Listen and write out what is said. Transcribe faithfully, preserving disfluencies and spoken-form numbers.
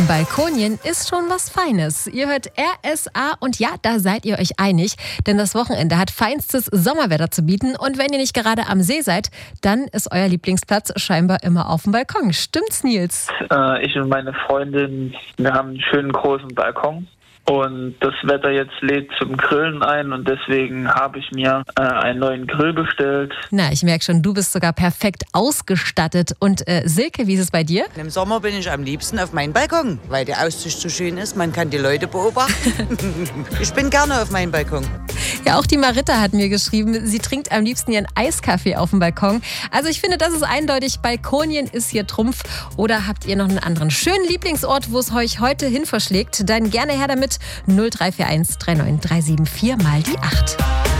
Balkonien ist schon was Feines. Ihr hört R S A und ja, da seid ihr euch einig, denn das Wochenende hat feinstes Sommerwetter zu bieten und wenn ihr nicht gerade am See seid, dann ist euer Lieblingsplatz scheinbar immer auf dem Balkon. Stimmt's, Nils? Äh, ich und meine Freundin, wir haben einen schönen großen Balkon. Und das Wetter jetzt lädt zum Grillen ein und deswegen habe ich mir äh, einen neuen Grill bestellt. Na, ich merke schon, du bist sogar perfekt ausgestattet. Und äh, Silke, wie ist es bei dir? Im Sommer bin ich am liebsten auf meinem Balkon, weil die Aussicht so schön ist. Man kann die Leute beobachten. Ich bin gerne auf meinem Balkon. Ja, auch die Marita hat mir geschrieben, sie trinkt am liebsten ihren Eiskaffee auf dem Balkon. Also ich finde, das ist eindeutig, Balkonien ist hier Trumpf. Oder habt ihr noch einen anderen schönen Lieblingsort, wo es euch heute hin verschlägt? Dann gerne her damit. null drei vier eins drei neun drei sieben vier mal die acht.